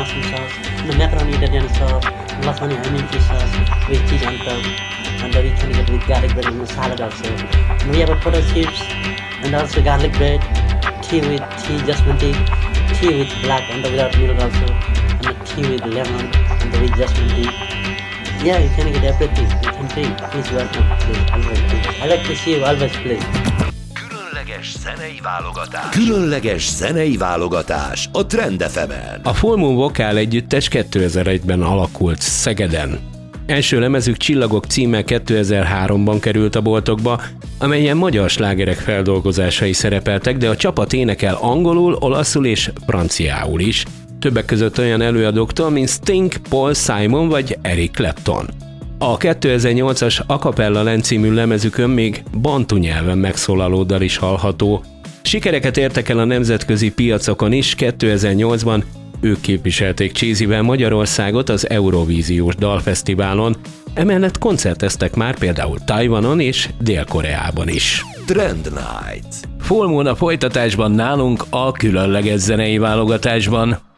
mushroom sauce, the macaroni Italian sauce, lasagna onion cheese sauce with cheese on top, and we can get with garlic bread and salad also. And we have a potato chips and also garlic bread, tea with jasmine tea with black and without milk also, and the tea with lemon and with jasmine tea. Yeah, you can get everything. You can drink. Please welcome. Please, always. I like to see you always, please. Különleges zenei válogatás a Trend FM-en. A Full Moon Vokál együttes 2001-ben alakult Szegeden. Első lemezük Csillagok címmel 2003-ban került a boltokba, amelyen magyar slágerek feldolgozásai szerepeltek, de a csapat énekel angolul, olaszul és franciául is. Többek között olyan előadóktól, mint Sting, Paul Simon vagy Eric Clapton. A 2008-as A Cappella Land című lemezükön még bantu nyelven megszólaló dal is hallható. Sikereket értek el a nemzetközi piacokon is, 2008-ban ők képviselték Cheesyvel Magyarországot az Eurovíziós Dalfesztiválon, emellett koncerteztek már például Tajvanon és Dél-Koreában is. Trend Night. Full Moon a folytatásban nálunk a különleges zenei válogatásban.